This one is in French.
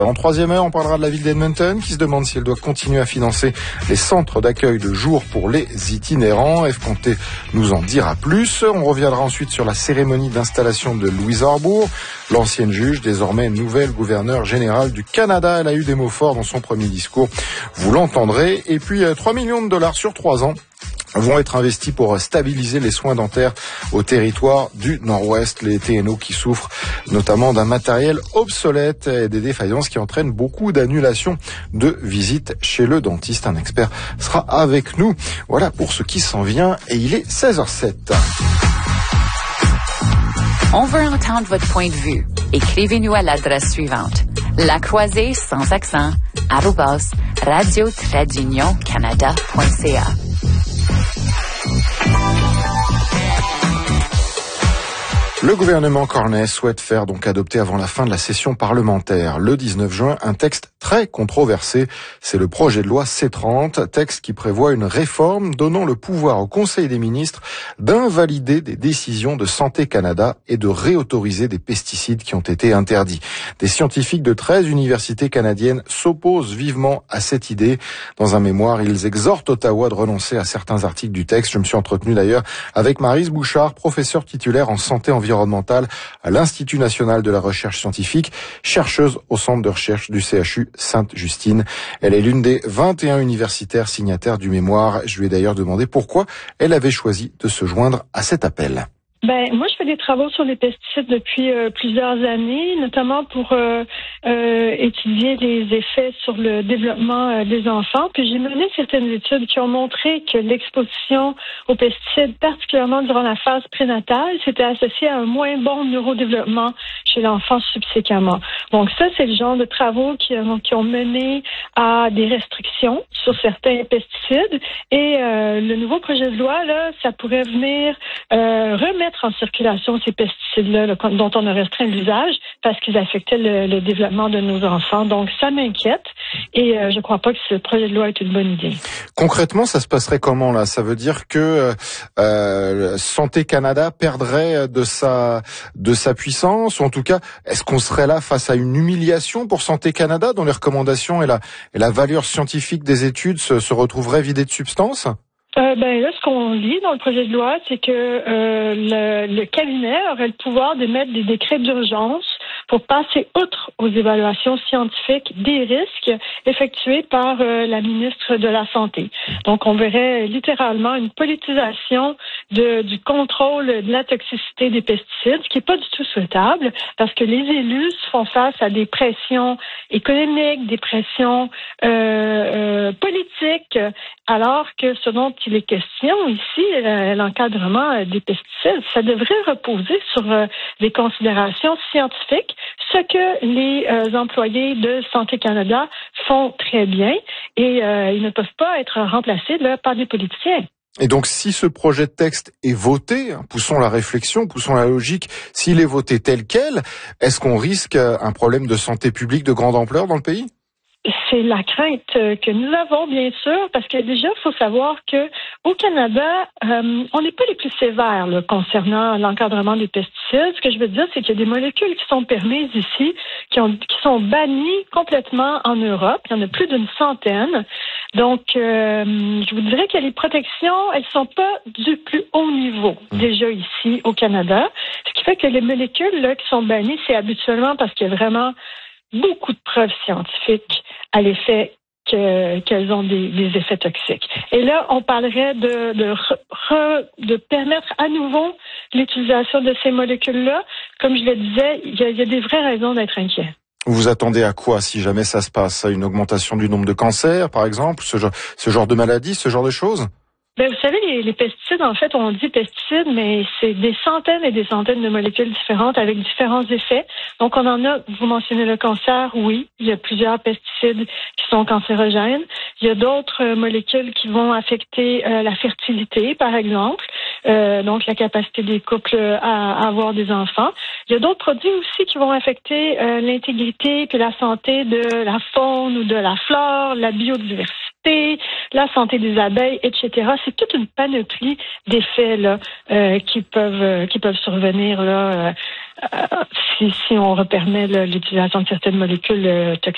En troisième heure, on parlera de la ville d'Edmonton qui se demande si elle doit continuer à financer les centres d'accueil de jour pour les itinérants. F. Comté nous en dira plus. On reviendra ensuite sur la cérémonie d'installation de Louise Arbour, l'ancienne juge, désormais nouvelle gouverneure générale du Canada. Elle a eu des mots forts dans son premier discours. Vous l'entendrez. Et puis, 3 millions de dollars sur 3 ans vont être investis pour stabiliser les soins dentaires au territoire du Nord-Ouest. Les TNO qui souffrent notamment d'un matériel obsolète et des défaillances qui entraînent beaucoup d'annulations de visites chez le dentiste. Un expert sera avec nous. Voilà pour ce qui s'en vient et il est 16h07. On veut entendre votre point de vue. Écrivez-nous à l'adresse suivante. Lacroisée sans accent @radio-canada.ca. Le gouvernement Cornett souhaite faire donc adopter avant la fin de la session parlementaire, le 19 juin, un texte très controversé. C'est le projet de loi C-30, texte qui prévoit une réforme donnant le pouvoir au Conseil des ministres d'invalider des décisions de Santé Canada et de réautoriser des pesticides qui ont été interdits. Des scientifiques de 13 universités canadiennes s'opposent vivement à cette idée. Dans un mémoire, ils exhortent Ottawa de renoncer à certains articles du texte. Je me suis entretenu d'ailleurs avec Maryse Bouchard, professeure titulaire en santé environnementale à l'Institut national de la recherche scientifique, chercheuse au centre de recherche du CHU Sainte-Justine. Elle est l'une des 21 universitaires signataires du mémoire. Je lui ai d'ailleurs demandé pourquoi elle avait choisi de se joindre à cet appel. Moi, je fais des travaux sur les pesticides depuis plusieurs années, notamment pour étudier les effets sur le développement des enfants. Puis j'ai mené certaines études qui ont montré que l'exposition aux pesticides, particulièrement durant la phase prénatale, c'était associé à un moins bon neurodéveloppement chez l'enfant subséquemment. Donc ça, c'est le genre de travaux qui ont mené à des restrictions sur certains pesticides. Et le nouveau projet de loi, là, ça pourrait venir remettre en circulation ces pesticides-là dont on a restreint l'usage parce qu'ils affectaient le développement de nos enfants. Donc, ça m'inquiète et je ne crois pas que ce projet de loi est une bonne idée. Concrètement, ça se passerait comment, là? Ça veut dire que Santé Canada perdrait de sa puissance? Ou en tout cas, est-ce qu'on serait là face à une humiliation pour Santé Canada dont les recommandations et la valeur scientifique des études se retrouveraient vidées de substance? Là, ce qu'on lit dans le projet de loi, c'est que le cabinet aurait le pouvoir d'émettre des décrets d'urgence pour passer outre aux évaluations scientifiques des risques effectués par la ministre de la Santé. Donc, on verrait littéralement une politisation du contrôle de la toxicité des pesticides, ce qui n'est pas du tout souhaitable, parce que les élus font face à des pressions économiques, des pressions politiques, alors que ce dont il est question ici, l'encadrement des pesticides, ça devrait reposer sur des considérations scientifiques, ce que les employés de Santé Canada font très bien et ils ne peuvent pas être remplacés là, par des politiciens. Et donc, si ce projet de texte est voté, poussons la réflexion, poussons la logique, s'il est voté tel quel, est-ce qu'on risque un problème de santé publique de grande ampleur dans le pays? C'est la crainte que nous avons, bien sûr, parce que déjà, il faut savoir que au Canada, on n'est pas les plus sévères là, concernant l'encadrement des pesticides. Ce que je veux dire, c'est qu'il y a des molécules qui sont permises ici, qui sont bannies complètement en Europe. Il y en a plus d'une centaine. Donc, je vous dirais que les protections, elles sont pas du plus haut niveau déjà ici au Canada. Ce qui fait que les molécules là qui sont bannies, c'est habituellement parce qu'il y a vraiment beaucoup de preuves scientifiques à l'effet qu'elles ont des effets toxiques. Et là, on parlerait de permettre à nouveau l'utilisation de ces molécules-là. Comme je le disais, il y a des vraies raisons d'être inquiet. Vous attendez à quoi si jamais ça se passe? À une augmentation du nombre de cancers, par exemple? Ce genre de maladie, ce genre de choses? Vous savez, les pesticides, en fait, on dit pesticides, mais c'est des centaines et des centaines de molécules différentes avec différents effets. Donc, on en a, vous mentionnez le cancer, oui, il y a plusieurs pesticides qui sont cancérogènes. Il y a d'autres molécules qui vont affecter la fertilité, par exemple, donc la capacité des couples à avoir des enfants. Il y a d'autres produits aussi qui vont affecter l'intégrité puis la santé de la faune ou de la flore, la biodiversité, la santé des abeilles, etc. C'est toute une panoplie d'effets là qui peuvent survenir là si on permet l'utilisation de certaines molécules toxiques.